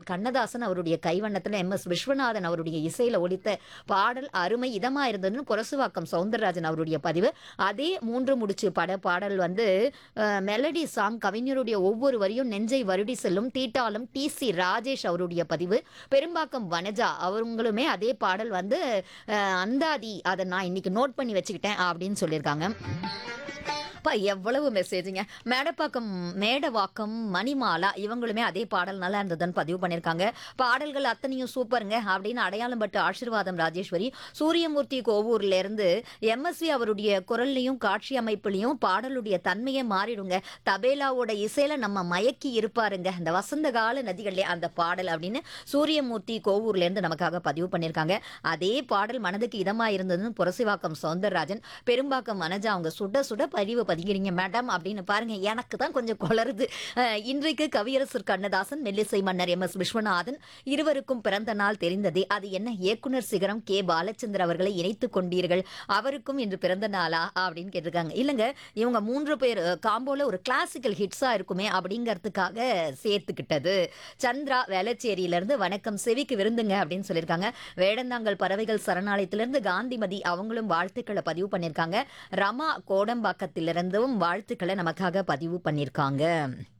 கண்ணதாசன் அவருடைய கைவண்ணத்துல எம்.எஸ். விஸ்வநாதன் அவருடைய இசையில ஒலித்த பாடல் அருமை இதமா இருந்ததுன்னு புரசுவாக்கம் சௌந்தரராஜன் அவருடைய பதிவு. அதே 3 முடிச்சு பாடல் வந்து மெலடி சாங் கவிஞருடைய ஒவ்வொரு வரியும் நெஞ்சை வருடி செல்லும் தீட்டாலும் டி.சி. ராஜேஷ் அவருடைய பதிவு. பெரும்பாக்கம் வனஜா அவங்களுமே அதே பாடல் வந்து அந்தாதி அதை நான் இன்னைக்கு நோட் பண்ணி வச்சுக்கிட்டேன் அப்படின்னு சொல்லியிருக்காங்க. எவ்வளவு மெசேஜுங்க. மேடவாக்கம் மணிமாலா இவங்களுமே அதே பாடல் நல்லா இருந்ததுன்னு பதிவு பண்ணியிருக்காங்க. பாடல்கள் அத்தனையும் சூப்பருங்க அப்படின்னு அடையாளம் பட்டு ஆசீர்வாதம் ராஜேஸ்வரி. சூரியமூர்த்தி கோவூர்ல இருந்து எம்எஸ்வி அவருடைய குரல்லையும் காட்சி அமைப்புலையும் பாடலுடைய தன்மையே மாறிடுங்க. தபேலாவோட இசையில நம்ம மயக்கி இருப்பாருங்க இந்த வசந்த கால நதிகளே அந்த பாடல் அப்படின்னு சூரியமூர்த்தி கோவூர்ல இருந்து நமக்காக பதிவு பண்ணியிருக்காங்க. அதே பாடல் மனதுக்கு இதமா இருந்ததுன்னு புரசிவாக்கம் சௌந்தரராஜன். பெரும்பாக்கம் மனஜா அவங்க சுட சுட பதிவு பதிக்கிறீங்க மேடம் அப்படின்னு பாருங்க. எனக்கு தான் கொஞ்சம் குளருது. இன்றைக்கு கவியரசர் கண்ணதாசன் மெல்லிசை மன்னர் எம்.எஸ். விஸ்வநாதன் இருவருக்கும் பிறந்த நாள் தெரிந்ததே. அது என்ன இயக்குனர் சிகரம் கே. பாலச்சந்தர் அவர்களை இணைத்துக் கொண்டீர்கள், அவருக்கும் இன்று பிறந்த நாளா அப்படின்னு கேட்டிருக்காங்க. இல்லைங்க, இவங்க 3 பேர் காம்போல ஒரு கிளாசிக்கல் ஹிட்ஸா இருக்குமே அப்படிங்கிறதுக்காக சேர்த்துக்கிட்டது. சந்திரா வேளச்சேரியிலிருந்து வணக்கம் செவிக்கு விருந்துங்க அப்படின்னு சொல்லியிருக்காங்க. வேடந்தாங்கல் பறவைகள் சரணாலயத்திலிருந்து காந்திமதி அவங்களும் வாழ்த்துக்களை பதிவு பண்ணியிருக்காங்க. ரமா கோடம்பாக்கத்திலிருந்து வாழ்த்துக்களை நமக்காக பதிவு பண்ணியிருக்காங்க.